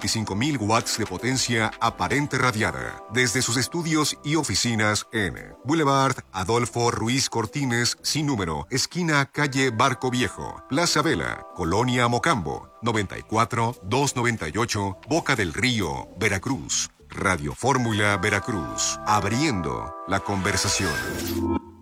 25.000 watts de potencia aparente radiada. Desde sus estudios y oficinas en Boulevard Adolfo Ruiz Cortines, sin número, esquina calle Barco Viejo, Plaza Vela, Colonia Mocambo, 94-298, Boca del Río, Veracruz. Radio Fórmula Veracruz, abriendo la conversación.